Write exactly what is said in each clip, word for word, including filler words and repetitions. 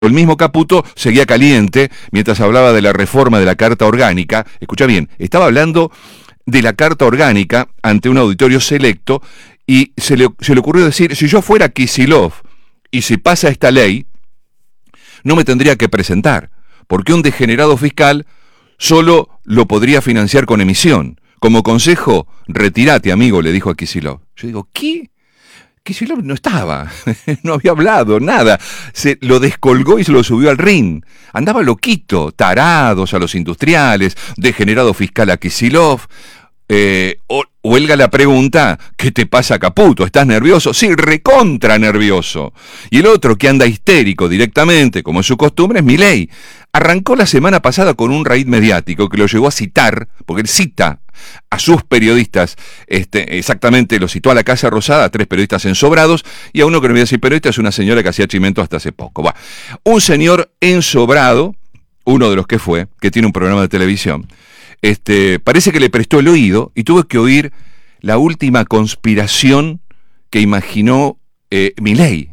El mismo Caputo seguía caliente mientras hablaba de la reforma de la Carta Orgánica. Escucha bien, estaba hablando de la Carta Orgánica ante un auditorio selecto y se le, se le ocurrió decir, si yo fuera Kicillof y si pasa esta ley, no me tendría que presentar, porque un degenerado fiscal solo lo podría financiar con emisión. Como consejo, retírate, amigo, le dijo a Kicillof. Yo digo, ¿qué? Kicillof no estaba, no había hablado, nada. Se lo descolgó y se lo subió al ring. Andaba loquito, tarados a los industriales, degenerado fiscal a Kicillof. Eh, o, huelga la pregunta, ¿qué te pasa, Caputo? ¿Estás nervioso? Sí, recontra nervioso. Y el otro que anda histérico directamente, como es su costumbre, es Milei. Arrancó la semana pasada con un raid mediático que lo llevó a citar, porque él cita a sus periodistas, este, exactamente lo citó a la Casa Rosada, a tres periodistas ensobrados, y a uno que no voy a decir periodista, es una señora que hacía chimento hasta hace poco. Va. Un señor ensobrado, uno de los que fue, que tiene un programa de televisión, Este, parece que le prestó el oído y tuvo que oír la última conspiración que imaginó eh, Milei.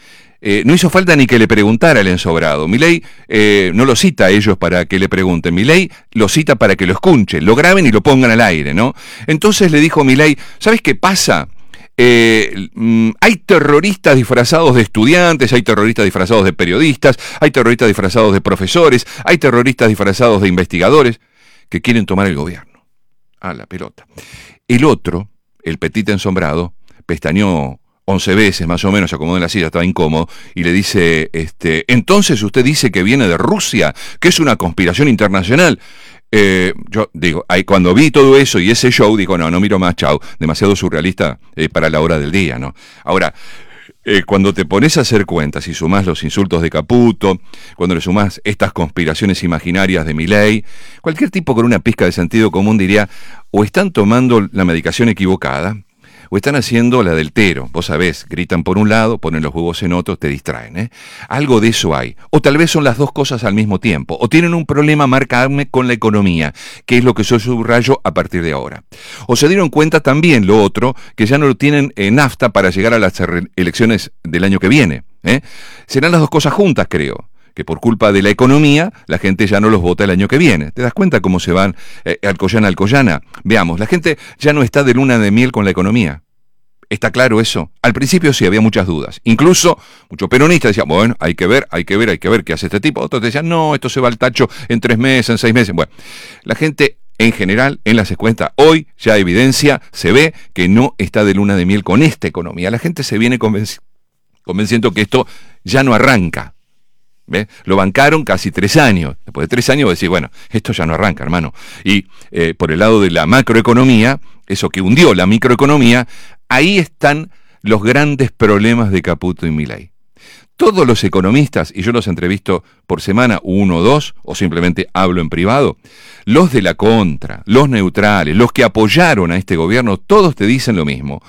Eh, no hizo falta ni que le preguntara el ensobrado. Milei eh, no lo cita a ellos para que le pregunten. Milei lo cita para que lo escuchen, lo graben y lo pongan al aire, ¿no? Entonces le dijo Milei, ¿sabes qué pasa? Eh, mm, hay terroristas disfrazados de estudiantes, hay terroristas disfrazados de periodistas, hay terroristas disfrazados de profesores, hay terroristas disfrazados de investigadores que quieren tomar el gobierno. A la pelota. El otro, el petit ensombrado, pestañeó once veces más o menos, se acomodó en la silla, estaba incómodo, y le dice, este, entonces usted dice que viene de Rusia, que es una conspiración internacional. Eh, yo digo, ahí cuando vi todo eso y ese show, digo, no, no miro más, chau, demasiado surrealista eh, para la hora del día, ¿no? Ahora, Eh, cuando te pones a hacer cuentas y sumás los insultos de Caputo, cuando le sumás estas conspiraciones imaginarias de Milei, cualquier tipo con una pizca de sentido común diría, o están tomando la medicación equivocada, o están haciendo la del tero. Vos sabés, gritan por un lado, ponen los huevos en otro, te distraen, ¿eh? Algo de eso hay. O tal vez son las dos cosas al mismo tiempo. O tienen un problema marcadme con la economía, que es lo que yo subrayo a partir de ahora. O se dieron cuenta también, lo otro, que ya no lo tienen en nafta para llegar a las elecciones del año que viene, ¿eh? Serán las dos cosas juntas, creo. Que por culpa de la economía, la gente ya no los vota el año que viene. ¿Te das cuenta cómo se van eh, Alcoyana, Alcoyana? Veamos, la gente ya no está de luna de miel con la economía. ¿Está claro eso? Al principio sí había muchas dudas. Incluso muchos peronistas decían, bueno, hay que ver, hay que ver, hay que ver qué hace este tipo. Otros decían, no, esto se va al tacho en tres meses, en seis meses. Bueno, la gente en general, en las encuestas, hoy ya hay evidencia, se ve que no está de luna de miel con esta economía. La gente se viene convenci- convenciendo que esto ya no arranca. ¿Ve? Lo bancaron casi tres años. Después de tres años decís, bueno, esto ya no arranca, hermano. Y eh, por el lado de la macroeconomía, eso que hundió la microeconomía, ahí están los grandes problemas de Caputo y Milei. Todos los economistas, y yo los entrevisto por semana, uno o dos, o simplemente hablo en privado, los de la contra, los neutrales, los que apoyaron a este gobierno, todos te dicen lo mismo.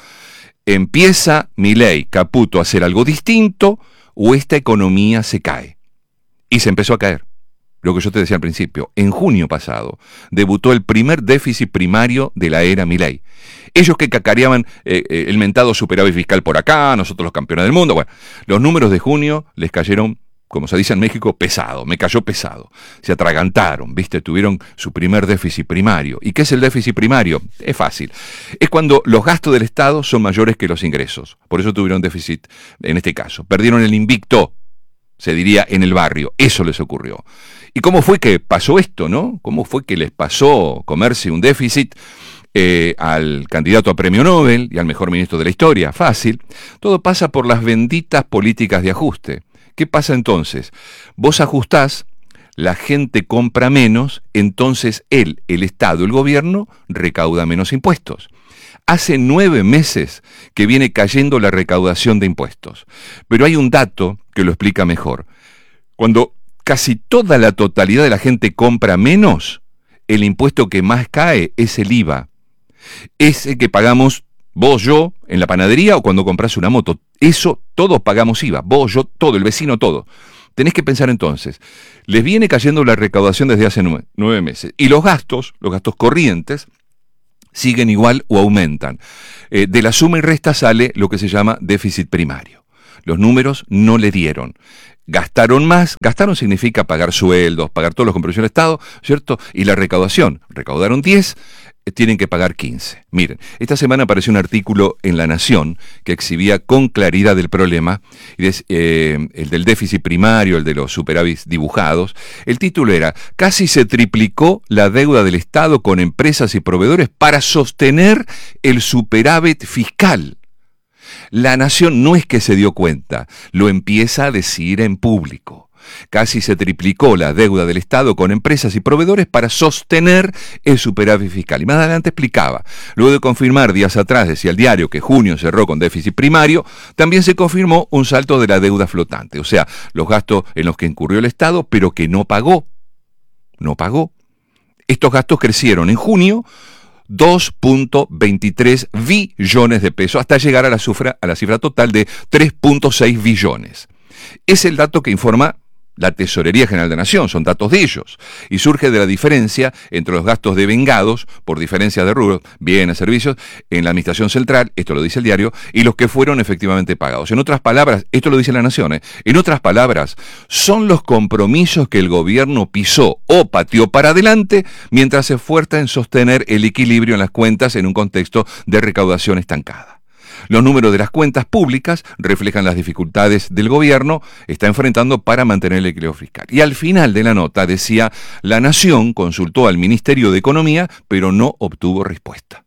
Empieza Milei, Caputo a hacer algo distinto, o esta economía se cae. Y se empezó a caer. Lo que yo te decía al principio, en junio pasado debutó el primer déficit primario de la era Milei. Ellos que cacareaban eh, eh, el mentado superávit fiscal por acá, nosotros los campeones del mundo, bueno, los números de junio les cayeron, como se dice en México, pesado, me cayó pesado. Se atragantaron, ¿viste? Tuvieron su primer déficit primario. ¿Y qué es el déficit primario? Es fácil. Es cuando los gastos del Estado son mayores que los ingresos. Por eso tuvieron déficit en este caso. Perdieron el invicto, se diría, en el barrio. Eso les ocurrió. ¿Y cómo fue que pasó esto, no? ¿Cómo fue que les pasó comerse un déficit eh, al candidato a premio Nobel y al mejor ministro de la historia? Fácil. Todo pasa por las benditas políticas de ajuste. ¿Qué pasa entonces? Vos ajustás, la gente compra menos, entonces él, el Estado, el gobierno, recauda menos impuestos. Hace nueve meses que viene cayendo la recaudación de impuestos. Pero hay un dato que lo explica mejor. Cuando casi toda la totalidad de la gente compra menos, el impuesto que más cae es el I V A. Ese que pagamos vos, yo, en la panadería o cuando compras una moto. Eso, todos pagamos I V A. Vos, yo, todo, el vecino, todo. Tenés que pensar entonces, les viene cayendo la recaudación desde hace nueve, nueve meses. Y los gastos, los gastos corrientes, siguen igual o aumentan. Eh, de la suma y resta sale lo que se llama déficit primario. Los números no le dieron. Gastaron más, gastaron significa pagar sueldos, pagar todos los compromisos del Estado, ¿cierto? Y la recaudación, recaudaron diez, tienen que pagar quince. Miren, esta semana apareció un artículo en La Nación que exhibía con claridad el problema, y es, eh, el del déficit primario, el de los superávits dibujados. El título era: casi se triplicó la deuda del Estado con empresas y proveedores para sostener el superávit fiscal. La Nación no es que se dio cuenta, lo empieza a decir en público. Casi se triplicó la deuda del Estado con empresas y proveedores para sostener el superávit fiscal. Y más adelante explicaba, luego de confirmar días atrás, decía el diario, que junio cerró con déficit primario, también se confirmó un salto de la deuda flotante, o sea, los gastos en los que incurrió el Estado, pero que no pagó. No pagó. Estos gastos crecieron en junio dos punto veintitrés billones de pesos hasta llegar a la cifra, a la cifra total de tres punto seis billones. Es el dato que informa la Tesorería General de la Nación, son datos de ellos, y surge de la diferencia entre los gastos devengados por diferencias de rubros, bienes, servicios, en la Administración Central, esto lo dice el diario, y los que fueron efectivamente pagados. En otras palabras, esto lo dice la Nación, ¿eh? En otras palabras, son los compromisos que el gobierno pisó o pateó para adelante mientras se esfuerza en sostener el equilibrio en las cuentas en un contexto de recaudación estancada. Los números de las cuentas públicas reflejan las dificultades del gobierno está enfrentando para mantener el equilibrio fiscal. Y al final de la nota decía, la Nación consultó al Ministerio de Economía, pero no obtuvo respuesta.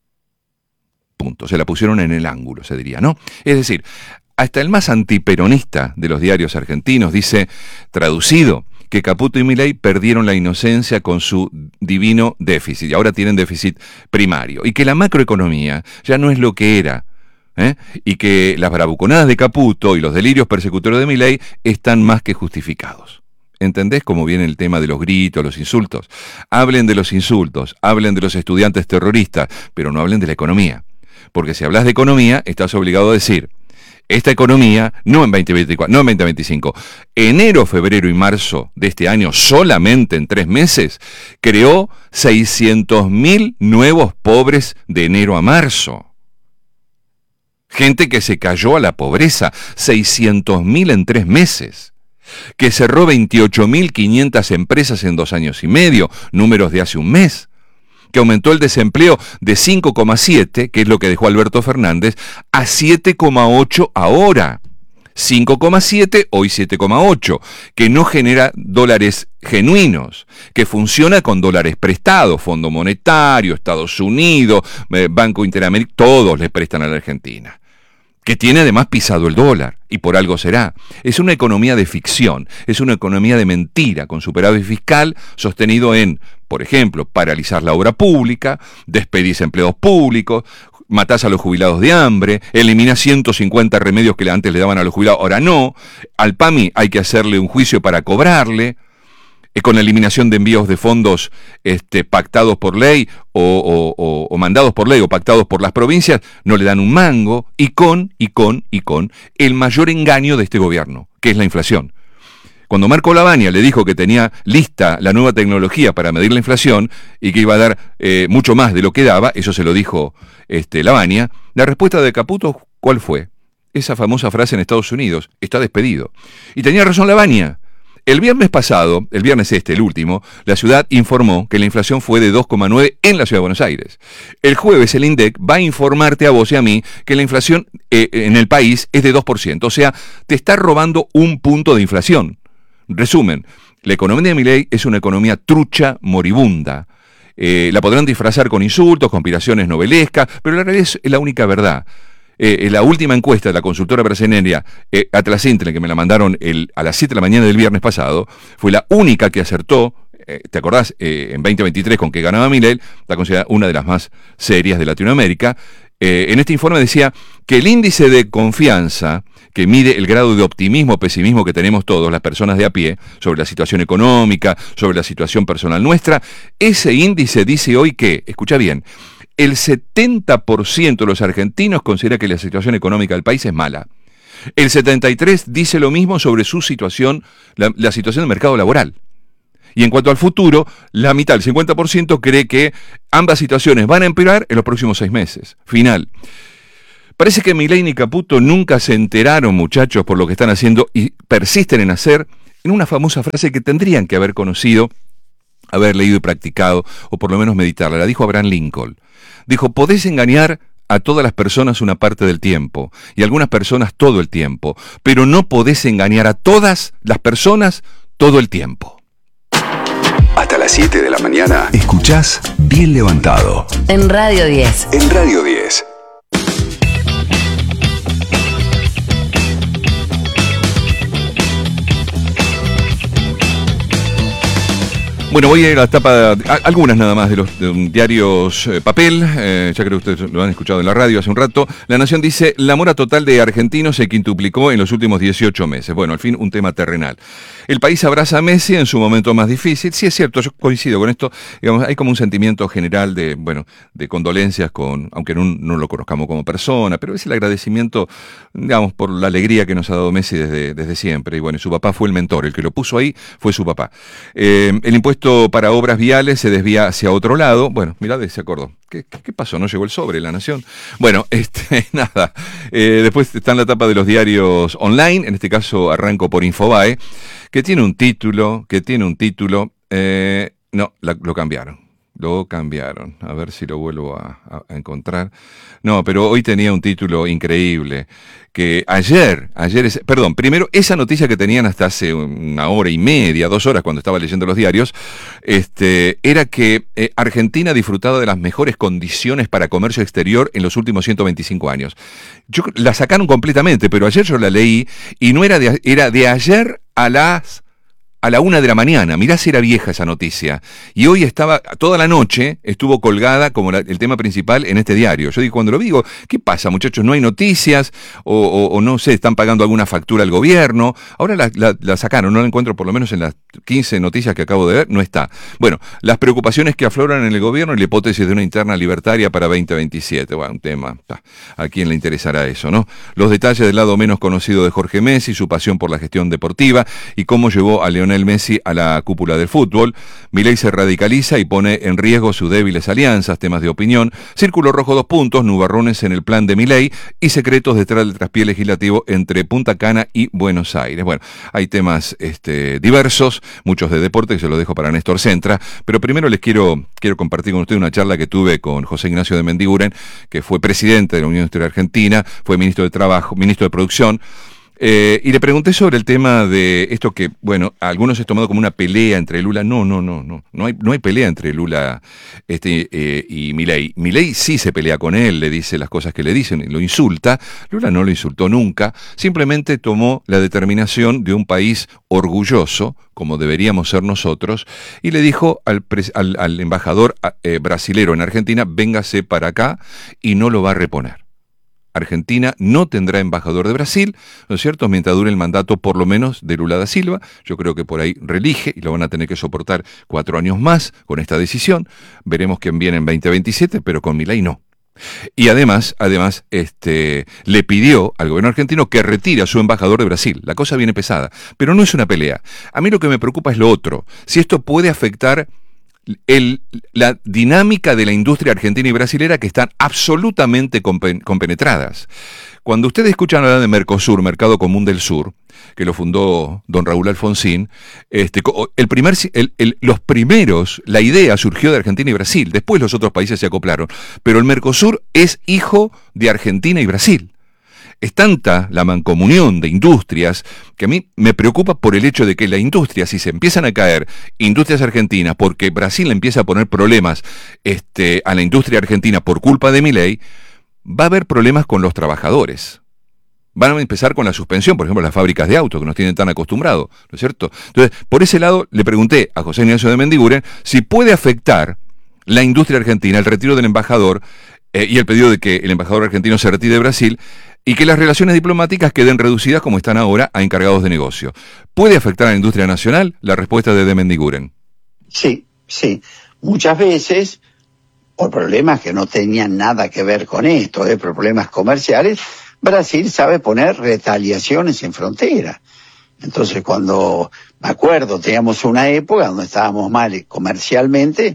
Punto. Se la pusieron en el ángulo, se diría, ¿no? Es decir, hasta el más antiperonista de los diarios argentinos dice, traducido, que Caputo y Milei perdieron la inocencia con su divino déficit y ahora tienen déficit primario. Y que la macroeconomía ya no es lo que era. ¿Eh? Y que las bravuconadas de Caputo y los delirios persecutorios de Milei están más que justificados. ¿Entendés cómo viene el tema de los gritos, los insultos? Hablen de los insultos, hablen de los estudiantes terroristas, pero no hablen de la economía. Porque si hablas de economía, estás obligado a decir, esta economía, no en veinte veinticuatro, no en veinte veinticinco, enero, febrero y marzo de este año, solamente en tres meses, creó seiscientos mil nuevos pobres de enero a marzo. Gente que se cayó a la pobreza, seiscientos mil en tres meses. Que cerró veintiocho mil quinientas empresas en dos años y medio, números de hace un mes. Que aumentó el desempleo de cinco coma siete, que es lo que dejó Alberto Fernández, a siete coma ocho ahora. cinco coma siete, hoy siete coma ocho, que no genera dólares genuinos, que funciona con dólares prestados, Fondo Monetario, Estados Unidos, Banco Interamericano, todos le prestan a la Argentina. Que tiene además pisado el dólar, y por algo será. Es una economía de ficción, es una economía de mentira, con superávit fiscal sostenido en, por ejemplo, paralizar la obra pública, despedir empleados públicos, matás a los jubilados de hambre, elimina ciento cincuenta remedios que antes le daban a los jubilados, ahora no, al P A M I hay que hacerle un juicio para cobrarle, eh, con la eliminación de envíos de fondos este, pactados por ley o, o, o, o mandados por ley o pactados por las provincias, no le dan un mango, y con, y con, y con el mayor engaño de este gobierno, que es la inflación. Cuando Marco Lavagna le dijo que tenía lista la nueva tecnología para medir la inflación y que iba a dar eh, mucho más de lo que daba, eso se lo dijo este, Lavagna, la respuesta de Caputo, ¿cuál fue? Esa famosa frase en Estados Unidos, está despedido. Y tenía razón Lavagna. El viernes pasado, el viernes este, el último, la ciudad informó que la inflación fue de dos coma nueve en la Ciudad de Buenos Aires. El jueves el INDEC va a informarte a vos y a mí que la inflación eh, en el país es de dos por ciento. O sea, te está robando un punto de inflación. Resumen, la economía de Milei es una economía trucha, moribunda. Eh, la podrán disfrazar con insultos, conspiraciones novelescas, pero la realidad es la única verdad. Eh, la última encuesta de la consultora brasileña eh, Atlas Intel, que me la mandaron el, a las siete de la mañana del viernes pasado, fue la única que acertó, eh, ¿te acordás? Eh, en veinte veintitrés con que ganaba Milei, está considerada una de las más serias de Latinoamérica. Eh, en este informe decía que el índice de confianza, que mide el grado de optimismo o pesimismo que tenemos todos, las personas de a pie, sobre la situación económica, sobre la situación personal nuestra, ese índice dice hoy que, escucha bien, el setenta por ciento de los argentinos considera que la situación económica del país es mala. El setenta y tres por ciento dice lo mismo sobre su situación, la, la situación del mercado laboral. Y en cuanto al futuro, la mitad, el cincuenta por ciento, cree que ambas situaciones van a empeorar en los próximos seis meses. Final. Parece que Milei ni Caputo nunca se enteraron, muchachos, por lo que están haciendo y persisten en hacer, en una famosa frase que tendrían que haber conocido, haber leído y practicado, o por lo menos meditarla. La dijo Abraham Lincoln. Dijo, podés engañar a todas las personas una parte del tiempo, y a algunas personas todo el tiempo, pero no podés engañar a todas las personas todo el tiempo. Hasta las siete de la mañana, escuchás Bien Levantado. En Radio diez. En Radio diez. Bueno, voy a ir a la tapa, de, a, algunas nada más de los de, um, diarios eh, papel, eh, ya creo que ustedes lo han escuchado en la radio hace un rato. La Nación dice, la mora total de argentinos se quintuplicó en los últimos dieciocho meses. Bueno, al fin un tema terrenal. El país abraza a Messi en su momento más difícil. Sí, es cierto, yo coincido con esto. Digamos, hay como un sentimiento general de, bueno, de condolencias con, aunque no, no lo conozcamos como persona, pero es el agradecimiento, digamos, por la alegría que nos ha dado Messi desde, desde siempre. Y bueno, su papá fue el mentor, el que lo puso ahí fue su papá. Eh, el impuesto para obras viales se desvía hacia otro lado. Bueno, mirá, se acordó. ¿Qué, qué, qué pasó? ¿No llegó el sobre, La Nación? Bueno, este, nada. Eh, después está en la tapa de los diarios online. En este caso arranco por Infobae, que tiene un título, que tiene un título. Eh, no, la, lo cambiaron. Lo cambiaron. A ver si lo vuelvo a, a, a encontrar. No, pero hoy tenía un título increíble. Que ayer, ayer, es, perdón, primero, esa noticia que tenían hasta hace una hora y media, dos horas cuando estaba leyendo los diarios, este, era que eh, Argentina disfrutaba de las mejores condiciones para comercio exterior en los últimos ciento veinticinco años. Yo, la sacaron completamente, pero ayer yo la leí y no era de, era de ayer a las... a la una de la mañana. Mirá si era vieja esa noticia. Y hoy estaba, toda la noche, estuvo colgada como la, el tema principal en este diario. Yo digo, cuando lo digo, ¿qué pasa, muchachos? ¿No hay noticias? O, o, o no sé, ¿están pagando alguna factura al gobierno? Ahora la, la, la sacaron, no la encuentro por lo menos en las quince noticias que acabo de ver, no está. Bueno, las preocupaciones que afloran en el gobierno y la hipótesis de una interna libertaria para veinte veintisiete. Bueno, un tema, ¿a quién le interesará eso, no? Los detalles del lado menos conocido de Jorge Messi, su pasión por la gestión deportiva y cómo llevó a Leonel Messi a la cúpula del fútbol. Milei se radicaliza y pone en riesgo sus débiles alianzas, temas de opinión. Círculo rojo dos puntos, nubarrones en el plan de Milei y secretos detrás del traspié legislativo entre Punta Cana y Buenos Aires. Bueno, hay temas este, diversos, muchos de deporte, que se los dejo para Néstor Centra, pero primero les quiero, quiero compartir con ustedes una charla que tuve con José Ignacio de Mendiguren, que fue presidente de la Unión Industrial Argentina, fue ministro de Trabajo, ministro de Producción. Eh, y le pregunté sobre el tema de esto que, bueno, a algunos es tomado como una pelea entre Lula. No, no, no, no, no hay, no hay pelea entre Lula este, eh, y Milei. Milei sí se pelea con él, le dice las cosas que le dicen, lo insulta. Lula no lo insultó nunca, simplemente tomó la determinación de un país orgulloso, como deberíamos ser nosotros, y le dijo al, al, al embajador eh, brasilero en Argentina, véngase para acá, y no lo va a reponer. Argentina no tendrá embajador de Brasil, ¿no es cierto?, mientras dure el mandato por lo menos de Lula da Silva. Yo creo que por ahí reelige y lo van a tener que soportar cuatro años más con esta decisión. Veremos quién viene en veinte veintisiete, pero con Milei no. Y además, además, este, le pidió al gobierno argentino que retire a su embajador de Brasil. La cosa viene pesada, pero no es una pelea. A mí lo que me preocupa es lo otro. Si esto puede afectar El, la dinámica de la industria argentina y brasilera, que están absolutamente compenetradas. Cuando ustedes escuchan hablar de Mercosur, Mercado Común del Sur, que lo fundó don Raúl Alfonsín, este, el primer, el, el, los primeros, la idea surgió de Argentina y Brasil, después los otros países se acoplaron, pero el Mercosur es hijo de Argentina y Brasil. Es tanta la mancomunión de industrias que a mí me preocupa por el hecho de que la industria, si se empiezan a caer industrias argentinas, porque Brasil empieza a poner problemas este, a la industria argentina por culpa de Milei, va a haber problemas con los trabajadores. Van a empezar con la suspensión, por ejemplo, las fábricas de autos, que nos tienen tan acostumbrados, ¿no es cierto? Entonces, por ese lado, le pregunté a José Ignacio de Mendiguren si puede afectar la industria argentina, el retiro del embajador eh, y el pedido de que el embajador argentino se retire de Brasil, y que las relaciones diplomáticas queden reducidas como están ahora a encargados de negocio. ¿Puede afectar a la industria nacional? La respuesta de De Mendiguren. Sí, sí. Muchas veces, por problemas que no tenían nada que ver con esto, de problemas comerciales, Brasil sabe poner retaliaciones en frontera. Entonces, cuando, me acuerdo, teníamos una época donde estábamos mal comercialmente,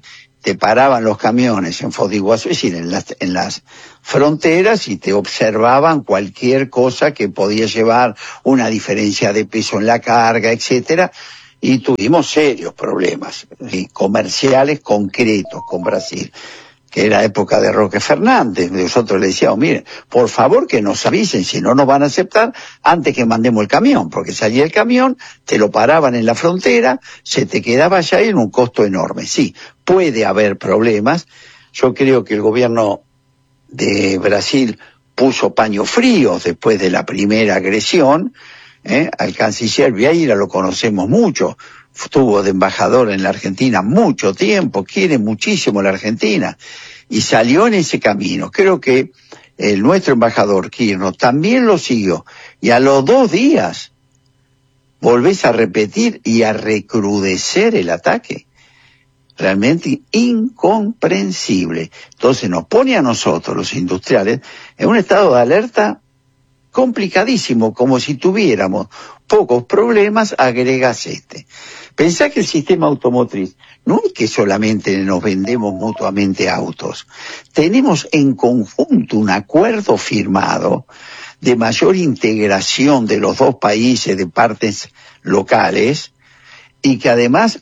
te paraban los camiones en Foz de Iguazú, es decir, en las, en las fronteras, y te observaban cualquier cosa que podía llevar una diferencia de peso en la carga, etcétera, y tuvimos serios problemas, ¿sí?, comerciales concretos con Brasil, que era época de Roque Fernández. Nosotros le decíamos, miren, por favor que nos avisen, si no nos van a aceptar, antes que mandemos el camión, porque salía el camión, te lo paraban en la frontera, se te quedaba allá en un costo enorme. Sí, puede haber problemas. Yo creo que el gobierno de Brasil puso paños fríos después de la primera agresión, ¿eh? Al canciller Vieira lo conocemos mucho, estuvo de embajador en la Argentina mucho tiempo, quiere muchísimo la Argentina, y salió en ese camino. Creo que el nuestro embajador Kirchner también lo siguió, y a los dos días volvés a repetir y a recrudecer el ataque. Realmente incomprensible. Entonces nos pone a nosotros, los industriales, en un estado de alerta complicadísimo, como si tuviéramos pocos problemas, agregas este. Pensá que el sistema automotriz no es que solamente nos vendemos mutuamente autos, tenemos en conjunto un acuerdo firmado de mayor integración de los dos países de partes locales, y que además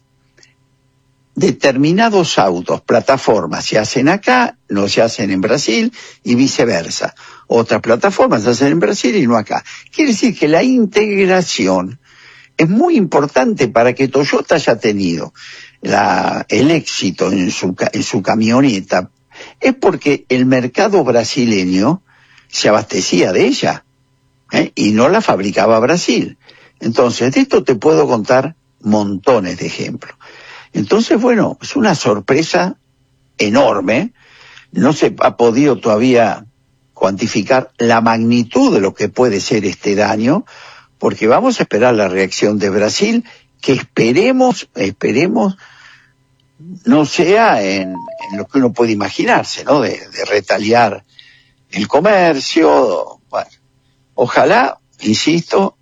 determinados autos, plataformas, se hacen acá, no se hacen en Brasil, y viceversa. Otras plataformas se hacen en Brasil y no acá. Quiere decir que la integración es muy importante para que Toyota haya tenido la, el éxito en su, en su camioneta. Es porque el mercado brasileño se abastecía de ella, ¿eh? Y no la fabricaba Brasil. Entonces, de esto te puedo contar montones de ejemplos. Entonces, bueno, es una sorpresa enorme. No se ha podido todavía cuantificar la magnitud de lo que puede ser este daño, porque vamos a esperar la reacción de Brasil, que esperemos, esperemos, no sea en, en lo que uno puede imaginarse, ¿no? De, de retaliar el comercio. Bueno, ojalá, insisto,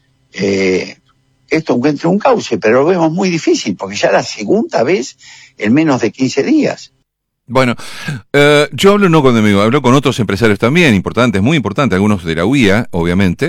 eh, esto encuentre un cauce, pero lo vemos muy difícil, porque ya la segunda vez en menos de quince días. Bueno, eh, yo hablo no con amigos, hablo con otros empresarios también, importantes, muy importantes, algunos de la U I A, obviamente,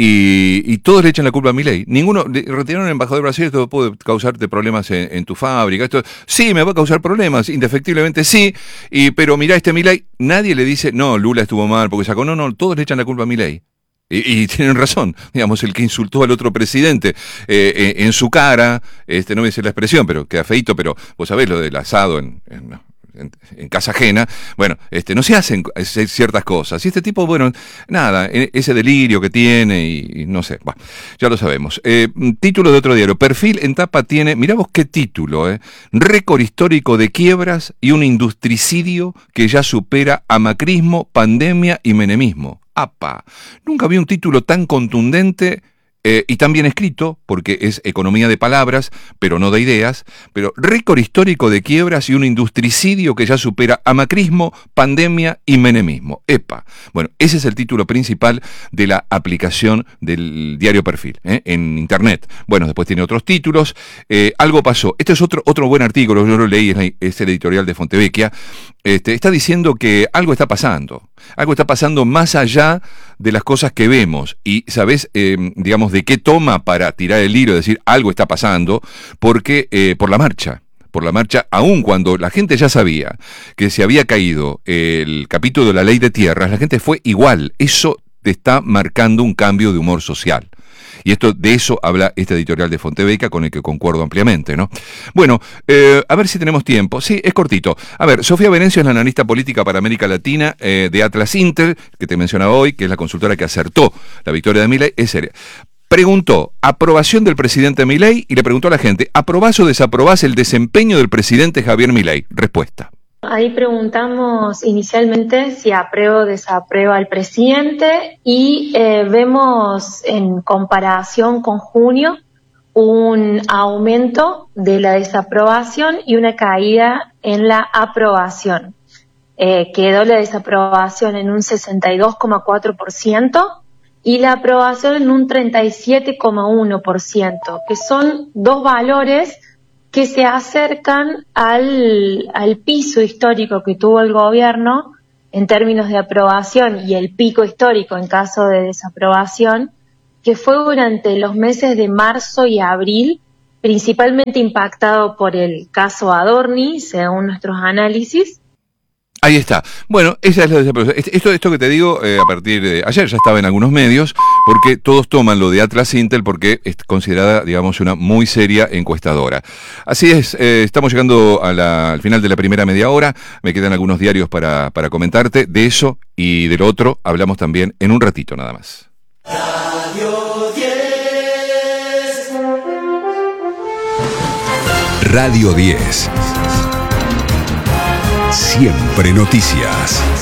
y, y todos le echan la culpa a Milei. Ninguno, le, retiraron al embajador de Brasil, esto puede causarte problemas en, en tu fábrica, esto, sí, me va a causar problemas, indefectiblemente sí, y, pero mirá este Milei, nadie le dice, no, Lula estuvo mal porque sacó, no, no, todos le echan la culpa a Milei. Y, y tienen razón, digamos, el que insultó al otro presidente eh, eh, en su cara, este no me dice la expresión, pero queda feíto, pero vos sabés lo del asado en... en En, en casa ajena, bueno, este, no se hacen ciertas cosas. Y este tipo, bueno, nada, ese delirio que tiene y, y no sé, bah, ya lo sabemos. Eh, título de otro diario, Perfil en tapa tiene, mirá vos qué título, eh, récord histórico de quiebras y un industricidio que ya supera a macrismo, pandemia y menemismo. ¡Apa! Nunca vi un título tan contundente. Eh, y tan bien escrito, porque es economía de palabras, pero no de ideas, pero récord histórico de quiebras y un industricidio que ya supera a macrismo, pandemia y menemismo. ¡Epa! Bueno, ese es el título principal de la aplicación del diario Perfil, ¿eh? En internet. Bueno, después tiene otros títulos. Eh, algo pasó. Este es otro, otro buen artículo, yo lo leí, es, es el editorial de Fontevecchia. Este, está diciendo que algo está pasando. Algo está pasando más allá de las cosas que vemos. Y, ¿sabés, eh, digamos, de qué toma para tirar el hilo y decir algo está pasando? Porque, eh, por la marcha. Por la marcha, aun cuando la gente ya sabía que se había caído el capítulo de la ley de tierras, la gente fue igual. Eso te está marcando un cambio de humor social. Y esto, de eso habla este editorial de Fontevecchia, con el que concuerdo ampliamente, ¿no? Bueno, eh, a ver si tenemos tiempo. Sí, es cortito. A ver, Sofía Venencio es la analista política para América Latina eh, de Atlas Intel, que te mencionaba hoy, que es la consultora que acertó la victoria de Milei. Es seria. Preguntó, aprobación del presidente Milei, y le preguntó a la gente, ¿aprobás o desaprobás el desempeño del presidente Javier Milei? Respuesta. Ahí preguntamos inicialmente si aprueba o desaprueba al presidente y eh, vemos en comparación con junio un aumento de la desaprobación y una caída en la aprobación. Eh, quedó la desaprobación en un sesenta y dos coma cuatro por ciento y la aprobación en un treinta y siete coma uno por ciento, que son dos valores que se acercan al, al piso histórico que tuvo el gobierno en términos de aprobación y el pico histórico en caso de desaprobación, que fue durante los meses de marzo y abril, principalmente impactado por el caso Adorni, según nuestros análisis. Ahí está. Bueno, esa es la desaprobación. Esto, esto que te digo, eh, a partir de ayer ya estaba en algunos medios, porque todos toman lo de Atlas Intel porque es considerada, digamos, una muy seria encuestadora. Así es, eh, estamos llegando a la, al final de la primera media hora. Me quedan algunos diarios para, para comentarte. De eso y del otro hablamos también en un ratito nada más. Radio diez. Radio diez. Siempre noticias.